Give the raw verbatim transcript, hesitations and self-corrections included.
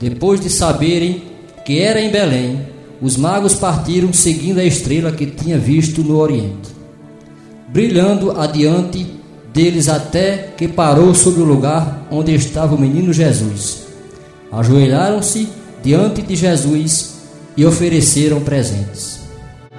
Depois de saberem que era em Belém, os magos partiram seguindo a estrela que tinha visto no Oriente, brilhando adiante deles até que parou sobre o lugar onde estava o menino Jesus. Ajoelharam-se diante de Jesus e ofereceram presentes: